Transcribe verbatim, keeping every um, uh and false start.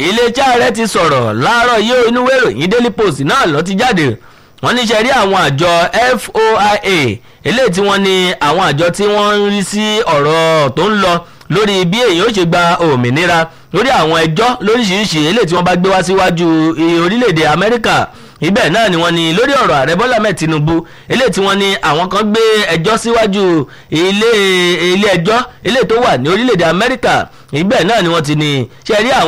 iléeṣẹ́ ààrẹ ti sọ̀rọ̀ láàárọ̀ yìí inú ìwé ìròyìn Daily Post náà ló ti jáde wọ́n ní ṣe rí àwọn àjọ F O I A eléyìí tí wọ́n ní àwọn àjọ tí wọ́n ń rí sí ọ̀rọ̀ tó ń lọ lórí bí èèyàn ó ṣe gba òmìnira lórí àwọn ẹjọ́ lóríṣiríṣi eléyìí tí wọ́n bá gbé wá síwájú orílẹ̀-èdè Amẹ́ríkà ibẹ̀ náà ni wọ́n ní lórí ọ̀rọ̀ ààrẹ Bọ́lá Ahmed Tinubu eléyìí tí wọ́n ní àwọn kan gbé ẹjọ́ síwájú ilé ilé ẹjọ́ eléyìí tó wà ní orílẹ̀-èdè Amẹ́ríkà ibẹ̀ náà ni wọ́n ti ní ṣe rí àwọn